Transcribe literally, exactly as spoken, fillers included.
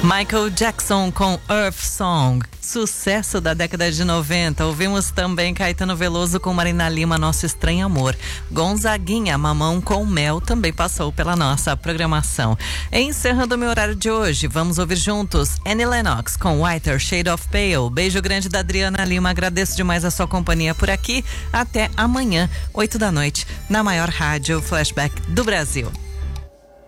Michael Jackson com Earth Song, sucesso da década de noventa. Ouvimos também Caetano Veloso com Marina Lima, Nosso Estranho Amor. Gonzaguinha, Mamão com Mel, também passou pela nossa programação. Encerrando o meu horário de hoje, vamos ouvir juntos Annie Lennox com Whiter Shade of Pale. Beijo grande da Adriana Lima, agradeço demais a sua companhia por aqui. Até amanhã, oito da noite, na maior rádio Flashback do Brasil.